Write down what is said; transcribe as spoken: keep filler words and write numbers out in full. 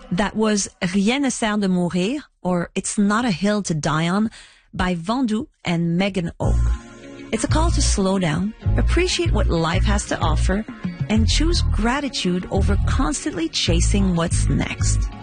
That was Rien ne sert de mourir, or It's Not a Hill to Die on, by Vendu and Megan Oak. It's a call to slow down, appreciate what life has to offer, and choose gratitude over constantly chasing what's next.